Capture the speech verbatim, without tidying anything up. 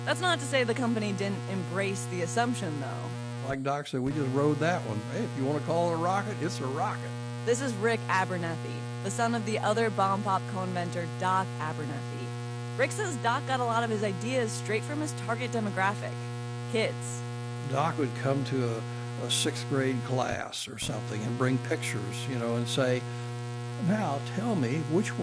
That's not to say the company didn't embrace the assumption, though. Like Doc said, we just rode that one. Hey, if you want to call it a rocket, it's a rocket. This is Rick Abernethy, the son of the other bomb pop co-inventor Doc Abernethy. Rick says Doc got a lot of his ideas straight from his target demographic, kids. Doc would come to a, a sixth grade class or something and bring pictures, you know, and say, now tell me which one